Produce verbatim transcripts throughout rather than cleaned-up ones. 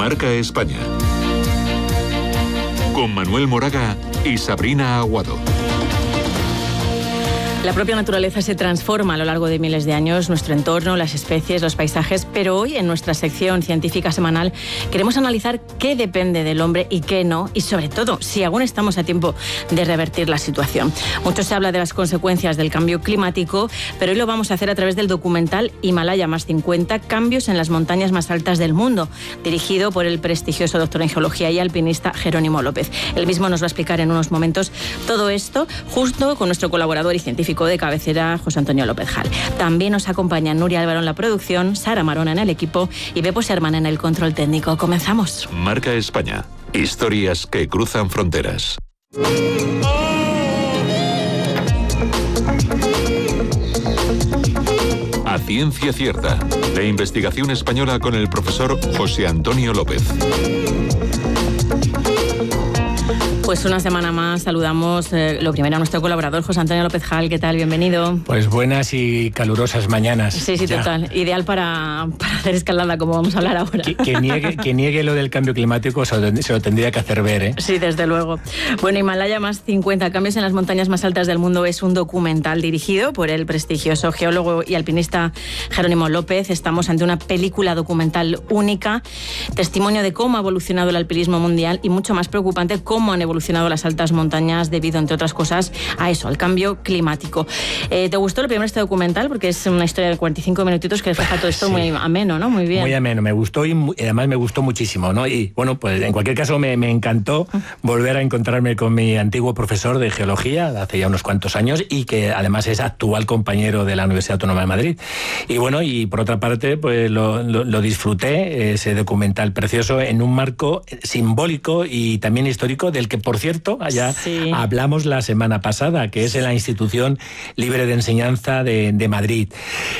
Marca España. Con Manuel Moraga y Sabrina Aguado. La propia naturaleza se transforma a lo largo de miles de años, nuestro entorno, las especies, los paisajes, pero hoy en nuestra sección científica semanal queremos analizar qué depende del hombre y qué no, y sobre todo si aún estamos a tiempo de revertir la situación. Mucho se habla de las consecuencias del cambio climático, pero hoy lo vamos a hacer a través del documental Himalaya más cincuenta, cambios en las montañas más altas del mundo, dirigido por el prestigioso doctor en geología y alpinista Jerónimo López. Él mismo nos va a explicar en unos momentos todo esto, justo con nuestro colaborador y científico de cabecera, José Antonio López Jal. También nos acompañan Nuria Álvaro en la producción, Sara Marona en el equipo y Beppo Sherman en el control técnico. Comenzamos. Marca España. Historias que cruzan fronteras. A ciencia cierta. La investigación española con el profesor José Antonio López. Pues una semana más saludamos eh, lo primero a nuestro colaborador José Antonio López Jal. ¿Qué tal? Bienvenido. Pues buenas y calurosas mañanas. Sí, sí, ya. Total. Ideal para, para hacer escalada, como vamos a hablar ahora. Que, que, niegue, que niegue lo del cambio climático se lo, se lo tendría que hacer ver, ¿eh? Sí, desde luego. Bueno, Himalaya más cincuenta, cambios en las montañas más altas del mundo, es un documental dirigido por el prestigioso geólogo y alpinista Jerónimo López. Estamos ante una película documental única, testimonio de cómo ha evolucionado el alpinismo mundial y mucho más preocupante, cómo han evolucionado las altas montañas debido, entre otras cosas, a eso, al cambio climático. Eh, ¿Te gustó lo primero este documental? Porque es una historia de cuarenta y cinco minutitos que refleja todo esto sí. Muy ameno, ¿no? Muy bien. Muy ameno, me gustó y muy, además me gustó muchísimo, ¿no? Y bueno, pues en cualquier caso me, me encantó volver a encontrarme con mi antiguo profesor de geología de hace ya unos cuantos años y que además es actual compañero de la Universidad Autónoma de Madrid. Y bueno, y por otra parte, pues lo, lo, lo disfruté, ese documental precioso, en un marco simbólico y también histórico del que, por cierto, allá sí. hablamos la semana pasada, que es en la Institución Libre de Enseñanza de, de Madrid.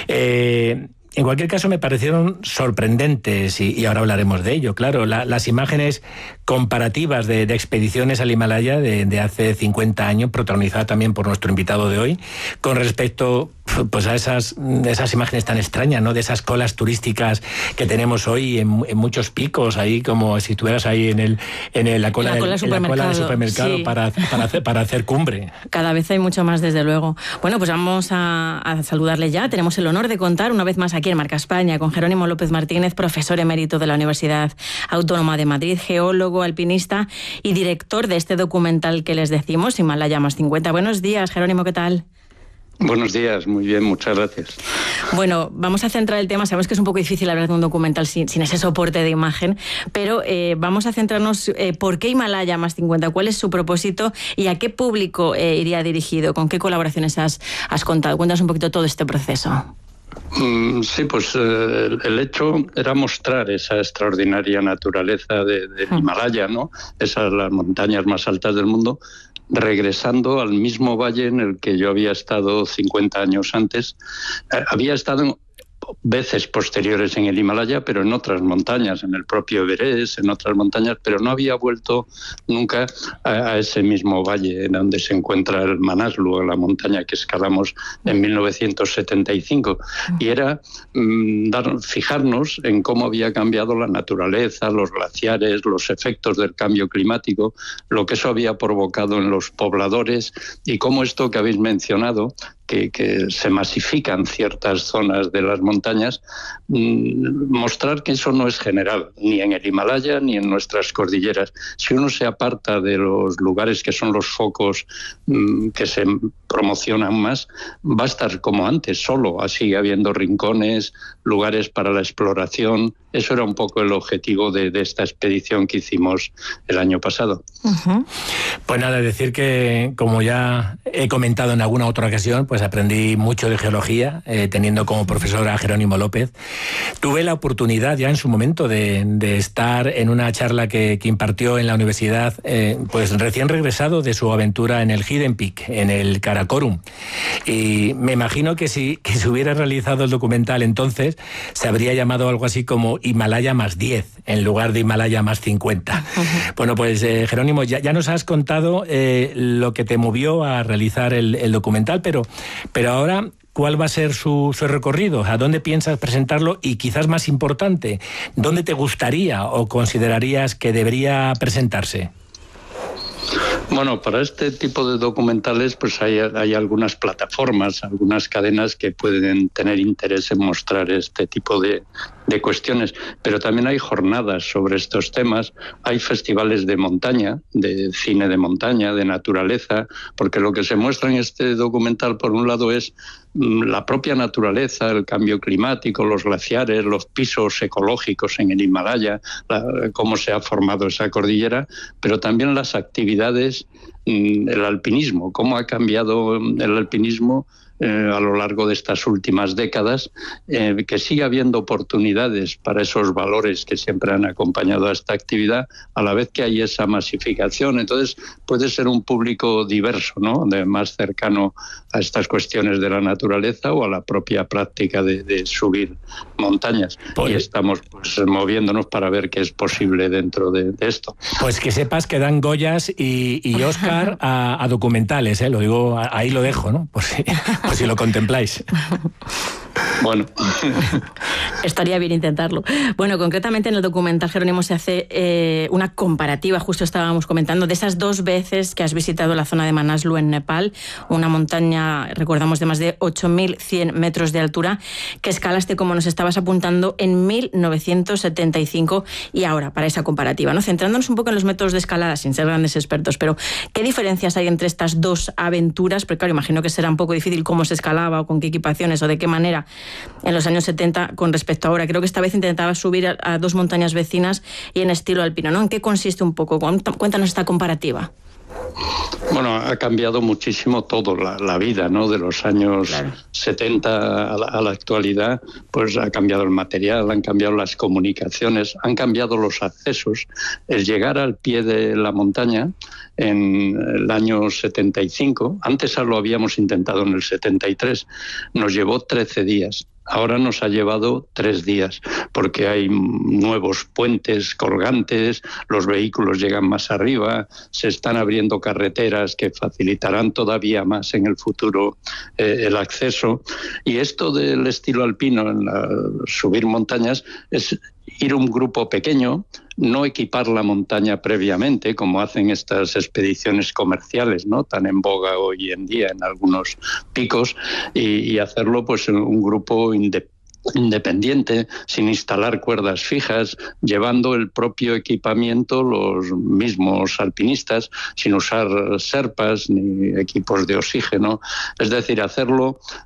Eh, En cualquier caso, me parecieron sorprendentes, y, y ahora hablaremos de ello, claro, la, las imágenes comparativas de, de expediciones al Himalaya de, de hace cincuenta años, protagonizada también por nuestro invitado de hoy, con respecto pues a esas, esas imágenes tan extrañas, ¿no? De esas colas turísticas que tenemos hoy en, en muchos picos, ahí como si estuvieras ahí en, el, en el, la, cola la, cola del, en la cola del supermercado sí. para, para, hacer, para hacer cumbre. Cada vez hay mucho más, desde luego. Bueno, pues vamos a, a saludarle ya. Tenemos el honor de contar una vez más aquí en Marca España con Jerónimo López Martínez, profesor emérito de la Universidad Autónoma de Madrid, geólogo, alpinista y director de este documental que les decimos, Himalaya más cincuenta. Buenos días, Jerónimo, ¿qué tal? Buenos días, muy bien, muchas gracias. Bueno, vamos a centrar el tema, sabemos que es un poco difícil hablar de un documental sin, sin ese soporte de imagen, pero eh, vamos a centrarnos eh, por qué Himalaya más cincuenta, cuál es su propósito y a qué público eh, iría dirigido, con qué colaboraciones has, has contado. Cuéntanos un poquito todo este proceso. Mm, sí, pues eh, el hecho era mostrar esa extraordinaria naturaleza de, de Himalaya, ¿no? Esas las montañas más altas del mundo, regresando al mismo valle en el que yo había estado cincuenta años antes. Eh, había estado en veces posteriores en el Himalaya, pero en otras montañas, en el propio Everest, en otras montañas, pero no había vuelto nunca a, a ese mismo valle en donde se encuentra el Manaslu, la montaña que escalamos en mil novecientos setenta y cinco. Y era mmm, dar, fijarnos en cómo había cambiado la naturaleza, los glaciares, los efectos del cambio climático, lo que eso había provocado en los pobladores y cómo esto que habéis mencionado, Que, que se masifican ciertas zonas de las montañas, mmm, mostrar que eso no es general, ni en el Himalaya ni en nuestras cordilleras. Si uno se aparta de los lugares que son los focos mmm, que se promocionan más, va a estar como antes, solo, así habiendo rincones, lugares para la exploración. Eso era un poco el objetivo de, de esta expedición que hicimos el año pasado. Uh-huh. Pues nada, decir que, como ya he comentado en alguna otra ocasión, pues aprendí mucho de geología, eh, teniendo como profesor a Jerónimo López. Tuve la oportunidad ya en su momento de, de estar en una charla que, que impartió en la universidad, eh, pues recién regresado de su aventura en el Hidden Peak, en el Karakorum. Y me imagino que si, que si hubiera realizado el documental entonces, se habría llamado algo así como Himalaya más diez, en lugar de Himalaya más cincuenta. Uh-huh. Bueno, pues eh, Jerónimo, ya, ya nos has contado eh, lo que te movió a realizar el, el documental, pero, pero ahora cuál va a ser su, su recorrido, a dónde piensas presentarlo y, quizás más importante, dónde te gustaría o considerarías que debería presentarse. Bueno, para este tipo de documentales pues hay, hay algunas plataformas, algunas cadenas que pueden tener interés en mostrar este tipo de, de cuestiones, pero también hay jornadas sobre estos temas, hay festivales de montaña, de cine de montaña, de naturaleza, porque lo que se muestra en este documental, por un lado, es la propia naturaleza, el cambio climático, los glaciares, los pisos ecológicos en el Himalaya, la, cómo se ha formado esa cordillera, pero también las actividades, el alpinismo, cómo ha cambiado el alpinismo Eh, a lo largo de estas últimas décadas, eh, que sigue habiendo oportunidades para esos valores que siempre han acompañado a esta actividad, a la vez que hay esa masificación. Entonces puede ser un público diverso, ¿no?, de más cercano a estas cuestiones de la naturaleza o a la propia práctica de, de subir montañas. Pues, y estamos pues moviéndonos para ver qué es posible dentro de, de esto. Pues que sepas que dan Goyas y, y Oscar a, a documentales, ¿eh? Lo digo, ahí lo dejo, ¿no? Por si... Pues si lo contempláis. Bueno. Estaría bien intentarlo. Bueno, concretamente en el documental, Jerónimo, se hace eh, una comparativa, justo estábamos comentando, de esas dos veces que has visitado la zona de Manaslu en Nepal, una montaña, recordamos, de más de ocho mil cien metros de altura, que escalaste, como nos estabas apuntando, en mil novecientos setenta y cinco, y ahora, para esa comparativa, ¿no? Centrándonos un poco en los métodos de escalada, sin ser grandes expertos, pero ¿qué diferencias hay entre estas dos aventuras? Porque claro, imagino que será un poco difícil cómo se escalaba o con qué equipaciones o de qué manera en los años setenta con respecto a ahora. Creo que esta vez intentaba subir a, a dos montañas vecinas y en estilo alpino, ¿no? ¿En qué consiste un poco? Cuéntanos esta comparativa. Bueno, ha cambiado muchísimo todo, la, la vida, ¿no? De los años claro. setenta a la, a la actualidad, pues ha cambiado el material, han cambiado las comunicaciones, han cambiado los accesos. El llegar al pie de la montaña en el año setenta y cinco, antes lo habíamos intentado en el setenta y tres, nos llevó trece días. Ahora nos ha llevado tres días, porque hay nuevos puentes colgantes, los vehículos llegan más arriba, se están abriendo carreteras que facilitarán todavía más en el futuro eh, el acceso. Y esto del estilo alpino, en la, subir montañas, es ir un grupo pequeño, no equipar la montaña previamente, como hacen estas expediciones comerciales, ¿no?, tan en boga hoy en día en algunos picos, y, y hacerlo pues en un grupo independiente. independiente, sin instalar cuerdas fijas, llevando el propio equipamiento los mismos alpinistas, sin usar serpas ni equipos de oxígeno. Es decir, hacerlo